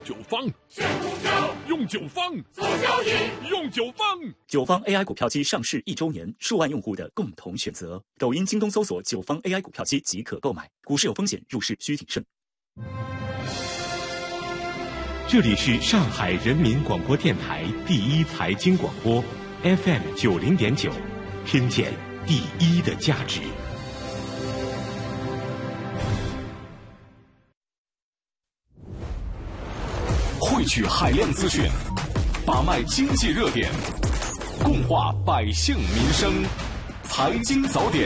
九方选股票，用九方做交易，用九方。 九方 AI 股票机上市1周年，数万用户的共同选择。抖音、京东搜索九方 AI 股票机即可购买。股市有风险，入市需谨慎。 这里是上海人民广播电台第一财经广播 FM 90.9，听见第一的价值。 汇聚海量资讯，把脉经济热点，共话百姓民生。财经早点。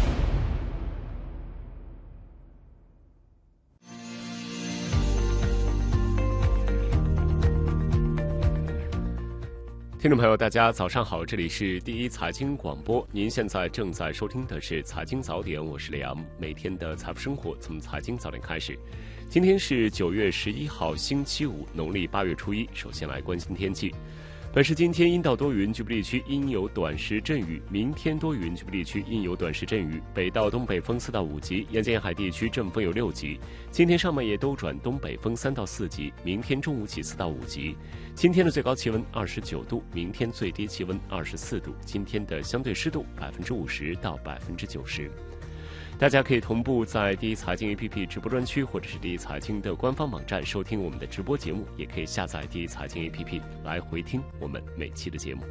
听众朋友，大家早上好，这里是第一财经广播，您现在正在收听的是财经早点，我是李阳。每天的财富生活从财经早点开始。今天是9月11号星期五，农历8月初1。首先来关心天气。本市今天阴到多云，局部地区阴有短时阵雨；明天多云，局部地区阴有短时阵雨。北到东北风4到5级，沿沿海地区阵风有6级。今天上半夜兜转东北风3到4级，明天中午起4到5级。今天的最高气温29度，明天最低气温24度。今天的相对湿度50%到90%。大家可以同步在第一财经 APP 直播专区或者是第一财经的官方网站收听我们的直播节目，也可以下载第一财经 APP 来回听我们每期的节目。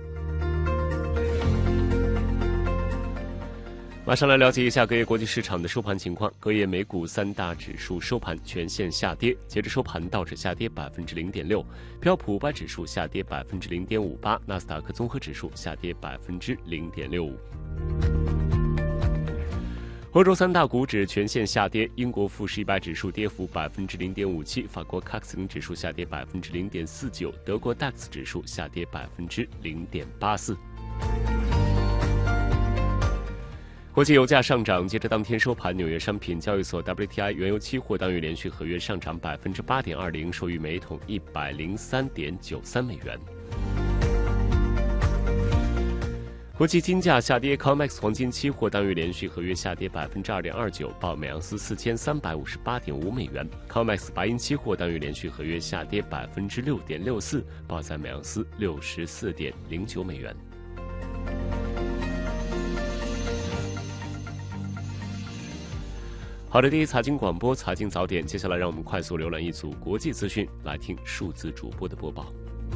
马上来了解一下隔夜国际市场的收盘情况。隔夜美股3大指数收盘全线下跌，截至收盘，道指下跌0.6%，标普500指数下跌0.58%，纳斯达克综合指数下跌0.65%。欧洲3大股指全线下跌，英国富时100指数跌幅0.57%，法国 CAC 指数下跌0.49%，德国 DAX 指数下跌0.84%。国际油价上涨，截至当天收盘，纽约商品交易所 WTI 原油期货当月连续合约上涨8.20%，收于每桶103.93美元。国际金价下跌 ，COMEX 黄金期货当月连续合约下跌2.29%，报每盎司4358.5美元。COMEX 白银期货当月连续合约下跌6.64%，报在每盎司64.09美元。好的，第一财经广播财经早点，接下来让我们快速浏览一组国际资讯，来听数字主播的播报。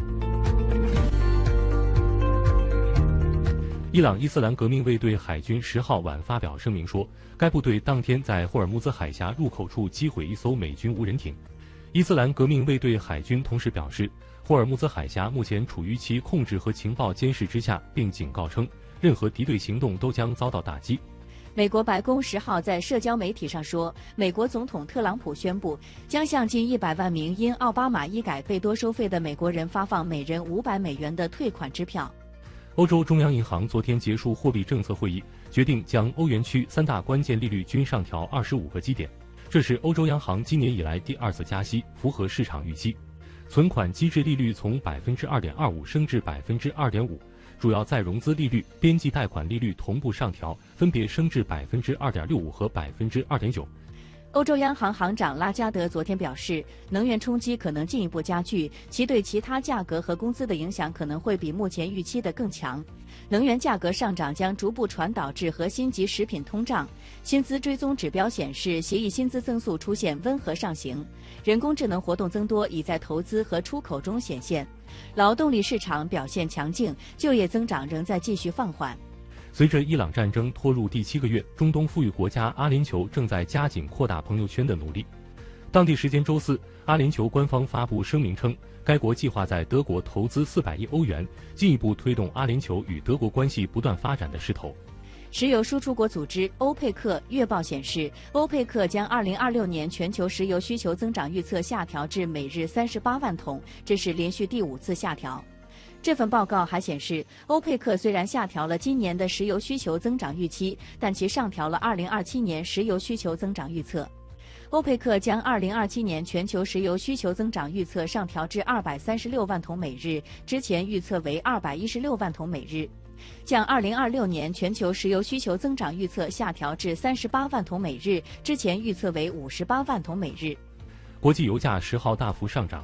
伊朗伊斯兰革命卫队海军10号晚发表声明说，该部队当天在霍尔木兹海峡入口处击毁一艘美军无人艇。伊斯兰革命卫队海军同时表示，霍尔木兹海峡目前处于其控制和情报监视之下，并警告称，任何敌对行动都将遭到打击。 美国白宫10号在社交媒体上说，美国总统特朗普宣布将向近100万名因奥巴马医改被多收费的美国人发放每人500美元的退款支票。 欧洲中央银行昨天结束货币政策会议，决定将欧元区3大关键利率均上调25个基点，这是欧洲央行今年以来第2次加息，符合市场预期。存款机制利率从2.25%升至2.5%，主要再融资利率、边际贷款利率同步上调，分别升至2.65%和2.9%。 欧洲央行行长拉加德昨天表示，能源冲击可能进一步加剧，其对其他价格和工资的影响可能会比目前预期的更强。能源价格上涨将逐步传导至核心及食品通胀。薪资追踪指标显示，协议薪资增速出现温和上行。人工智能活动增多已在投资和出口中显现。劳动力市场表现强劲，就业增长仍在继续放缓。 随着伊朗战争拖入第7个月，中东富裕国家阿联酋正在加紧扩大朋友圈的努力。当地时间周4，阿联酋官方发布声明称，该国计划在德国投资400亿欧元，进一步推动阿联酋与德国关系不断发展的势头。 石油输出国组织欧佩克月报显示，欧佩克将2026年全球石油需求增长预测下调至每日38万桶，这是连续第5次下调。这份报告还显示，欧佩克虽然下调了今年的石油需求增长预期，但其上调了2027年石油需求增长预测。欧佩克将2027年全球石油需求增长预测上调至236万桶每日，之前预测为216万桶每日。将2026年全球石油需求增长预测下调至38万桶每日，之前预测为58万桶每日。 国际油价10号大幅上涨，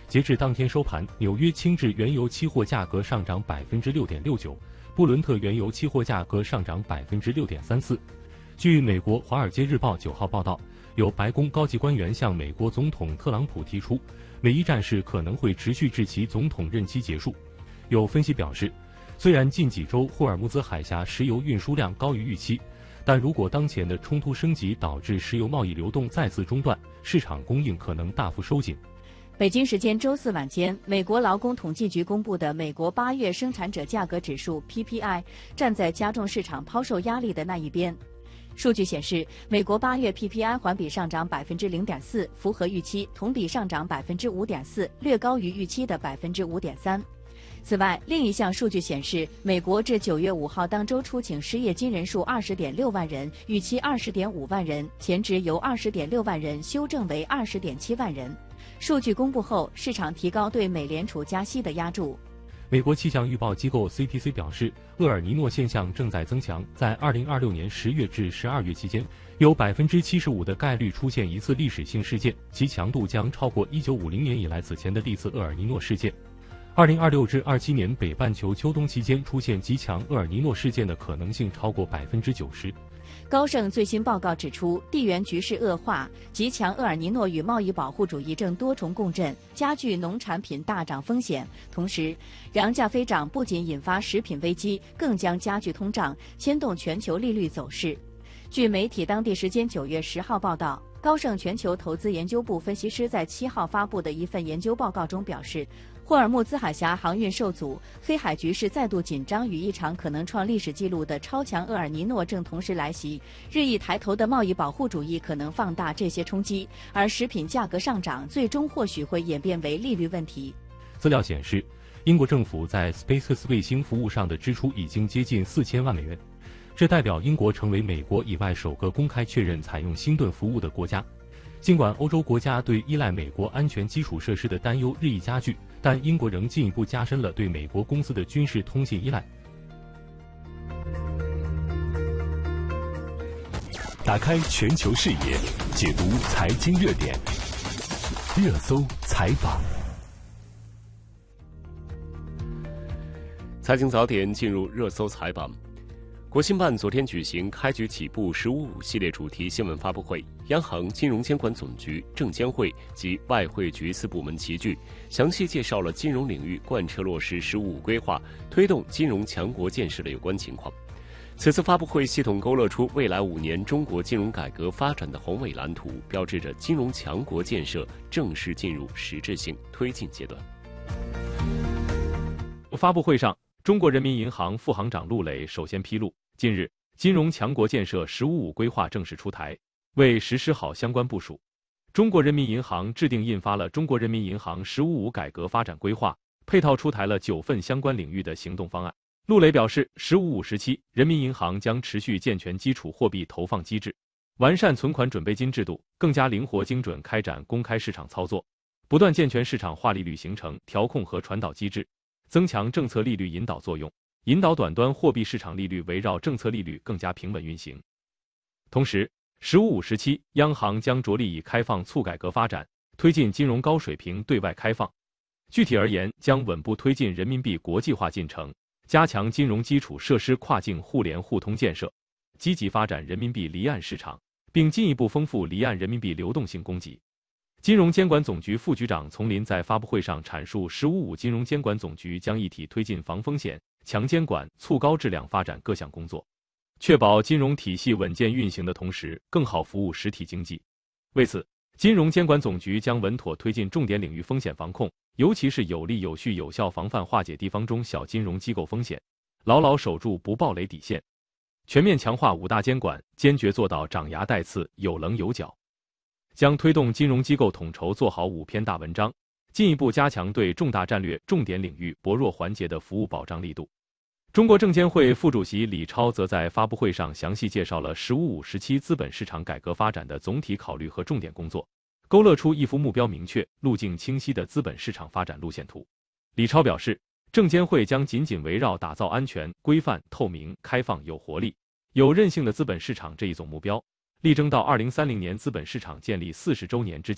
截至当天收盘，纽约轻质原油期货价格上涨 6.69%， 布伦特原油期货价格上涨 6.34%。据美国《华尔街日报》9号报道，有白宫高级官员向美国总统特朗普提出，美伊战事可能会持续至其总统任期结束。有分析表示，虽然近几周霍尔木兹海峡石油运输量高于预期，但如果当前的冲突升级导致石油贸易流动再次中断，市场供应可能大幅收紧。 北京时间周四晚间，美国劳工统计局公布的美国8月生产者价格指数 PPI 站在加重市场抛售压力的那一边。数据显示，美国8月 PPI 环比上涨 0.4%， 符合预期，同比上涨 5.4%， 略高于预期的 5.3%。此外，另一项数据显示，美国至9月5号当周出请失业金人数 20.6 万人，预期 20.5 万人，前值由 20.6 万人修正为 20.7 万人。数据公布后，市场提高对美联储加息的压注。 美国气象预报机构 CPC 表示，厄尔尼诺现象正在增强，在2026年10月至12月期间，有 75% 的概率出现一次历史性事件，其强度将超过1950年以来此前的历次厄尔尼诺事件。2026至27年北半球秋冬期间出现极强厄尔尼诺事件的可能性超过 90%。 高盛最新报告指出，地缘局势恶化，极强厄尔尼诺与贸易保护主义正多重共振，加剧农产品大涨风险。同时，粮价飞涨不仅引发食品危机，更将加剧通胀，牵动全球利率走势。据媒体当地时间9月10号报道，高盛全球投资研究部分析师在7号发布的一份研究报告中表示，霍尔木兹海峡航运受阻，黑海局势再度紧张，与一场可能创历史纪录的超强厄尔尼诺正同时来袭。日益抬头的贸易保护主义可能放大这些冲击，而食品价格上涨最终或许会演变为利率问题。 资料显示，英国政府在 SpaceX 卫星服务上的支出已经接近4000万美元，这代表英国成为美国以外首个公开确认采用星盾服务的国家。尽管欧洲国家对依赖美国安全基础设施的担忧日益加剧，但英国仍进一步加深了对美国公司的军事通信依赖。 打开全球视野，解读财经热点，热搜采访。 财经早点进入热搜采访。国新办昨天举行开局起步“15+5”系列主题新闻发布会，央行、金融监管总局、证监会及外汇局4部门齐聚，详细介绍了金融领域贯彻落实“15+5”规划、推动金融强国建设的有关情况。此次发布会系统勾勒出未来5年中国金融改革发展的宏伟蓝图，标志着金融强国建设正式进入实质性推进阶段。 发布会上，中国人民银行副行长陆磊首先披露，近日金融强国建设“15+5”规划正式出台，为实施好相关部署，中国人民银行制定印发了《中国人民银行“15+5”改革发展规划》，配套出台了9份相关领域的行动方案。陆磊表示，“15+5”时期，人民银行将持续健全基础货币投放机制，完善存款准备金制度，更加灵活精准开展公开市场操作，不断健全市场化利率形成、调控和传导机制，增强政策利率引导作用，引导短端货币市场利率围绕政策利率更加平稳运行。同时，“15+5”时期，央行将着力以开放促改革发展，推进金融高水平对外开放。具体而言，将稳步推进人民币国际化进程，加强金融基础设施跨境互联互通建设，积极发展人民币离岸市场，并进一步丰富离岸人民币流动性供给。金融监管总局副局长丛林在发布会上阐述，“15+5”金融监管总局将一体推进防风险、强监管、促高质量发展各项工作，确保金融体系稳健运行的同时，更好服务实体经济。为此，金融监管总局将稳妥推进重点领域风险防控，尤其是有力有序有效防范化解地方中小金融机构风险，牢牢守住不暴雷底线，全面强化5大监管，坚决做到长牙带刺、有棱有角。将推动金融机构统筹做好5篇大文章，进一步加强对重大战略、重点领域、薄弱环节的服务保障力度。中国证监会副主席李超则在发布会上详细介绍了“15+5”时期资本市场改革发展的总体考虑和重点工作，勾勒出一幅目标明确、路径清晰的资本市场发展路线图。李超表示，证监会将紧紧围绕打造安全、规范、透明、开放、有活力、有韧性的资本市场这一总目标，力争到2030年资本市场建立40周年之际，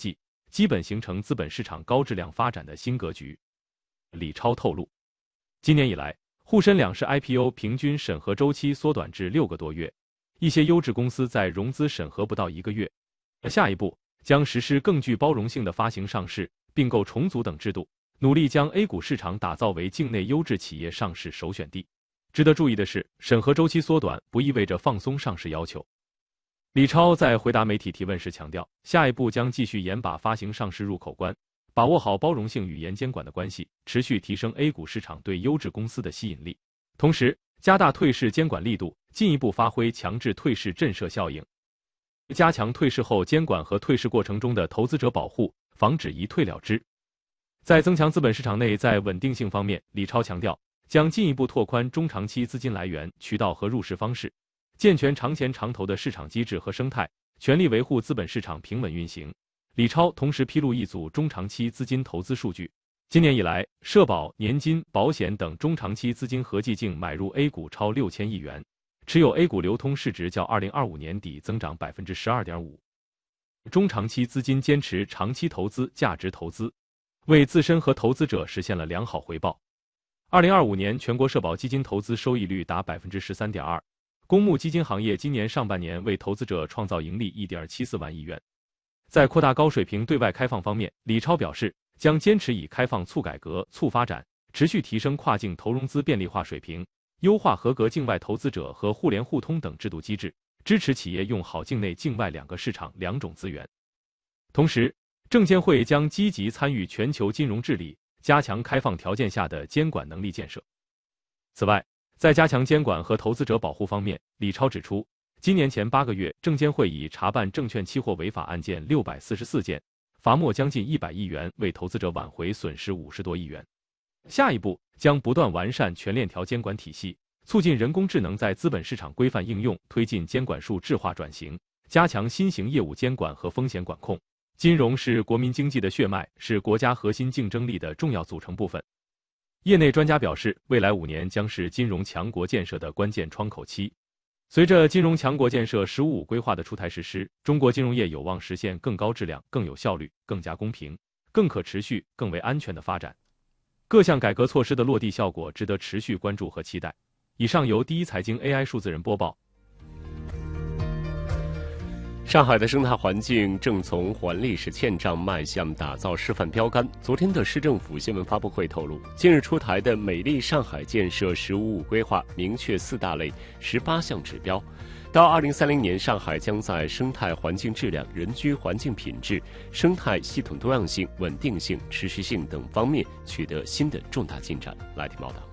基本形成资本市场高质量发展的新格局。李超透露，今年以来，沪深两市 IPO 平均审核周期缩短至6个多月，一些优质公司在融资审核不到1个月。下一步将实施更具包容性的发行上市、并购重组等制度，努力将 A 股市场打造为境内优质企业上市首选地。值得注意的是，审核周期缩短不意味着放松上市要求。李超在回答媒体提问时强调，下一步将继续严把发行上市入口关，把握好包容性与严监管的关系，持续提升 A 股市场对优质公司的吸引力，同时加大退市监管力度，进一步发挥强制退市震慑效应，加强退市后监管和退市过程中的投资者保护，防止一退了之。在增强资本市场内在稳定性方面，李超强调，将进一步拓宽中长期资金来源、渠道和入市方式，健全长钱长投的市场机制和生态，全力维护资本市场平稳运行。李超同时披露一组中长期资金投资数据，今年以来，社保、年金、保险等中长期资金合计净买入 A 股超6000亿元，持有 A 股流通市值较2025年底增长 12.5%。中长期资金坚持长期投资、价值投资，为自身和投资者实现了良好回报。2025年全国社保基金投资收益率达 13.2%， 公募基金行业今年上半年为投资者创造盈利 1.74万亿元。在扩大高水平对外开放方面，李超表示，将坚持以开放促改革、促发展，持续提升跨境投融资便利化水平，优化合格境外投资者和互联互通等制度机制，支持企业用好境内境外2个市场2种资源。同时，证监会将积极参与全球金融治理，加强开放条件下的监管能力建设。此外，在加强监管和投资者保护方面，李超指出，今年前8个月，证监会已查办证券期货违法案件644件，罚没将近100亿元，为投资者挽回损失50多亿元。下一步将不断完善全链条监管体系，促进人工智能在资本市场规范应用，推进监管数智化转型，加强新型业务监管和风险管控。金融是国民经济的血脉，是国家核心竞争力的重要组成部分。业内专家表示，未来5年将是金融强国建设的关键窗口期。随着金融强国建设“15+5”规划的出台实施，中国金融业有望实现更高质量、更有效率、更加公平、更可持续、更为安全的发展。各项改革措施的落地效果值得持续关注和期待。以上由第一财经 AI 数字人播报。 上海的生态环境正从还历史欠账迈向打造示范标杆。昨天的市政府新闻发布会透露，近日出台的美丽上海建设“15+5”规划明确4大类18项指标，到2030年，上海将在生态环境质量、人居环境品质、生态系统多样性、稳定性、持续性等方面取得新的重大进展。来听报道。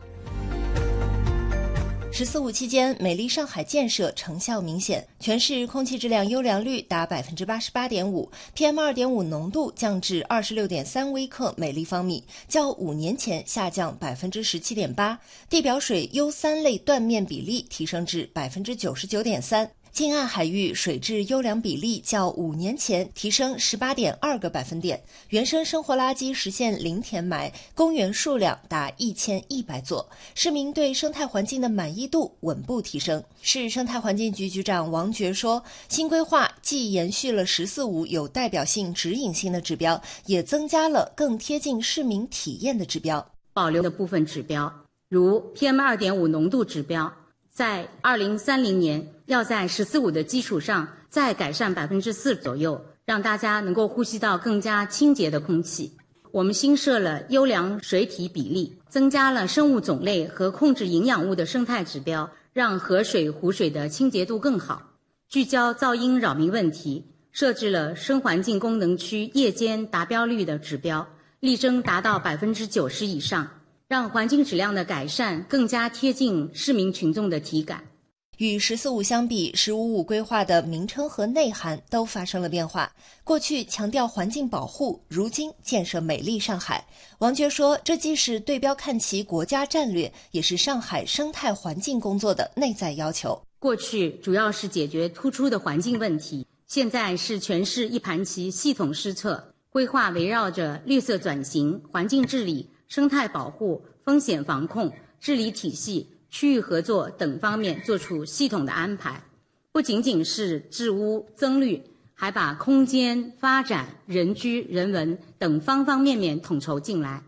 “14+5”期间，美丽上海建设成效明显，全市空气质量优良率达 88.5%， PM2.5 浓度降至 26.3 微克每立方米，较5年前下降 17.8%， 地表水优3类断面比例提升至 99.3%。近岸海域水质优良比例较5年前提升 18.2个百分点，原生生活垃圾实现零填埋，公园数量达1100座，市民对生态环境的满意度稳步提升。市生态环境局局长王珏说，新规划既延续了“14+5”有代表性、指引性的指标，也增加了更贴近市民体验的指标。 保留的部分指标，如 PM2.5 浓度指标，在2030年要在“14+5”的基础上再改善4%左右，让大家能够呼吸到更加清洁的空气。我们新设了优良水体比例，增加了生物种类和控制营养物的生态指标，让河水、湖水的清洁度更好。聚焦噪音扰民问题，设置了生环境功能区夜间达标率的指标，力争达到90%以上，让环境质量的改善更加贴近市民群众的体感。 与“14+5”相比，“15+5”规划的名称和内涵都发生了变化。过去强调环境保护，如今建设美丽上海。王珏说，这既是对标看齐国家战略，也是上海生态环境工作的内在要求。 过去主要是解决突出的环境问题，现在是全市一盘棋，系统施策。规划围绕着绿色转型、环境治理、生态保护、风险防控、治理体系、区域合作等方面做出系统的安排，不仅仅是治污增绿， 还把空间发展、人居、人文等方方面面统筹进来。